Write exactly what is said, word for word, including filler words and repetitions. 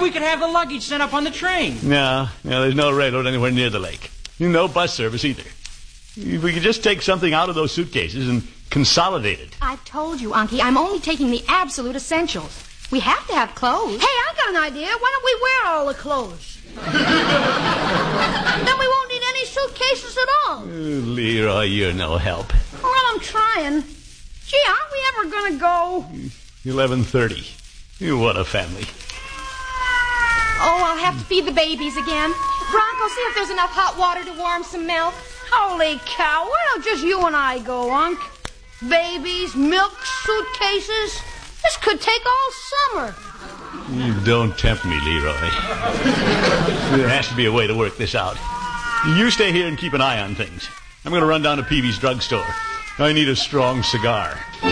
we could have the luggage sent up on the train. No, no, there's no railroad anywhere near the lake. No bus service either. If we could just take something out of those suitcases and consolidate it. I've told you, Unky, I'm only taking the absolute essentials. We have to have clothes. Hey, I got an idea. Why don't we wear all the clothes? Then we won't need any suitcases at all. Oh, Leroy, you're no help. Well, I'm trying. Gee, aren't we ever going to go? eleven thirty. What a family. Oh, I'll have to feed the babies again. Bronco, see if there's enough hot water to warm some milk. Holy cow, why don't just you and I go, Unc? Babies, milk, suitcases. This could take all summer. You don't tempt me, Leroy. There has to be a way to work this out. You stay here and keep an eye on things. I'm going to run down to Peavy's drugstore. I need a strong cigar.